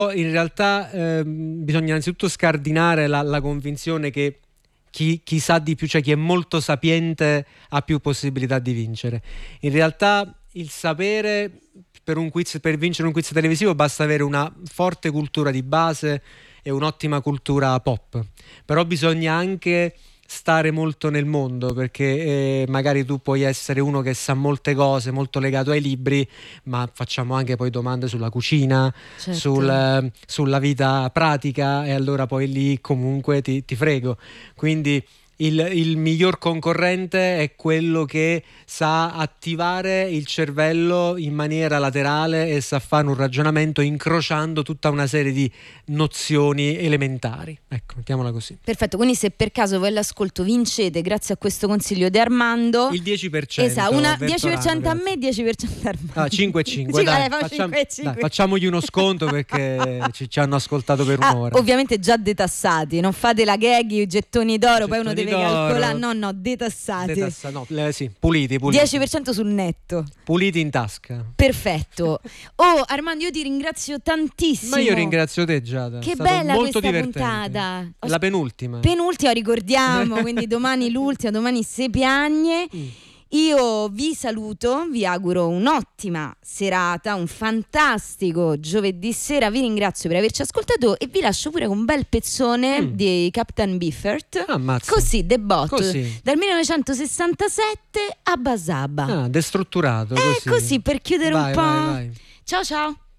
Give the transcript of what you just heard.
In realtà bisogna innanzitutto scardinare la convinzione che chi sa di più, cioè chi è molto sapiente, ha più possibilità di vincere. In realtà il sapere per vincere un quiz televisivo basta avere una forte cultura di base e un'ottima cultura pop, però bisogna anche stare molto nel mondo, perché magari tu puoi essere uno che sa molte cose, molto legato ai libri, ma facciamo anche poi domande sulla cucina, Certo. sulla vita pratica, e allora poi lì comunque ti frego. Quindi il miglior concorrente è quello che sa attivare il cervello in maniera laterale e sa fare un ragionamento incrociando tutta una serie di nozioni elementari. Ecco, mettiamola così. Perfetto, quindi se per caso voi all'ascolto vincete grazie a questo consiglio di Armando il 10%. Esatto, una Vertorano, 10% a grazie. me, 10% a Armando. Ah, 5-5, Sì, dai, vabbè, facciamo, 5-5. dai, facciamogli uno sconto perché ci hanno ascoltato per Ah, un'ora. ovviamente già detassati, non fate la gag, i gettoni d'oro, poi uno deve calcolare. No, detassati. Sì, puliti. 10% sul netto. Puliti in tasca. Perfetto. Oh, Armando, io ti ringrazio tantissimo. Ma io ringrazio te, Giada. Che è stato bella molto questa divertente. puntata. La penultima. Penultima, ricordiamo, quindi domani l'ultima, domani se piagne. Io vi saluto, vi auguro un'ottima serata, un fantastico giovedì sera, vi ringrazio per averci ascoltato e vi lascio pure con un bel pezzone di Captain Beefheart. Ammazza. Così, debotto, Così. dal 1967 a Basaba. Destrutturato. Così per chiudere vai, un po'. Vai. Ciao ciao.